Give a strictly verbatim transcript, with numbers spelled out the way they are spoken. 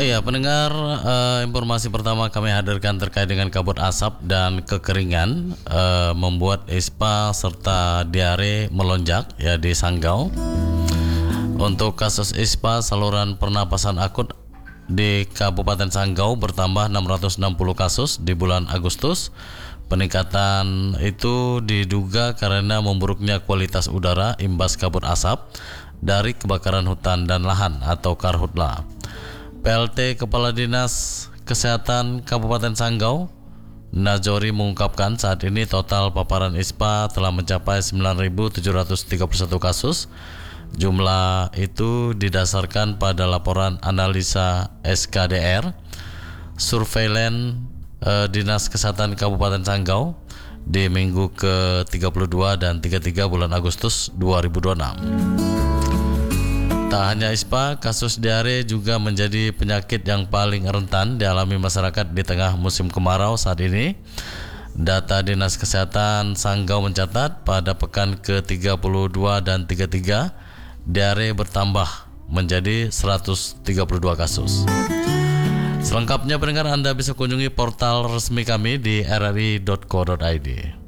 Iya, pendengar, eh, informasi pertama kami hadirkan terkait dengan kabut asap dan kekeringan eh, membuat ispa serta diare melonjak ya di Sanggau. Untuk kasus ispa saluran pernapasan akut di Kabupaten Sanggau bertambah enam ratus enam puluh kasus di bulan Agustus. Peningkatan itu diduga karena memburuknya kualitas udara imbas kabut asap dari kebakaran hutan dan lahan atau karhutla. P L T Kepala Dinas Kesehatan Kabupaten Sanggau, Najori, mengungkapkan saat ini total paparan ispa telah mencapai sembilan ribu tujuh ratus tiga puluh satu kasus. Jumlah itu didasarkan pada laporan analisa S K D R, Surveillance eh, Dinas Kesehatan Kabupaten Sanggau di minggu ke tiga puluh dua dan tiga puluh tiga bulan Agustus dua ribu dua puluh enam. Tak hanya ispa, kasus diare juga menjadi penyakit yang paling rentan dialami masyarakat di tengah musim kemarau saat ini. Data Dinas Kesehatan Sanggau mencatat pada pekan ke tiga puluh dua dan tiga puluh tiga, diare bertambah menjadi seratus tiga puluh dua kasus. Selengkapnya pendengar, Anda bisa kunjungi portal resmi kami di r r i dot co dot i d.